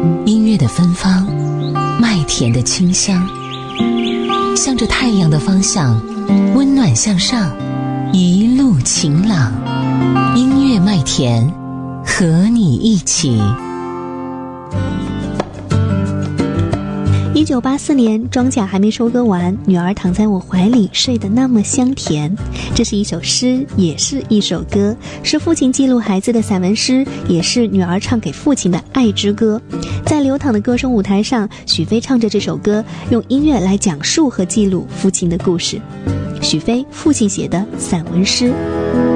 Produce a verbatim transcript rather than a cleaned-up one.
音乐的芬芳，麦田的清香，向着太阳的方向，温暖向上，一路晴朗。音乐麦田，和你一起。 一九八四年，庄稼还没收割完，女儿躺在我怀里，睡得那么香甜。这是一首诗，也是一首歌，是父亲记录孩子的散文诗，也是女儿唱给父亲的爱之歌。在流淌的歌声舞台上，许飞唱着这首歌，用音乐来讲述和记录父亲的故事。许飞父亲写的散文诗。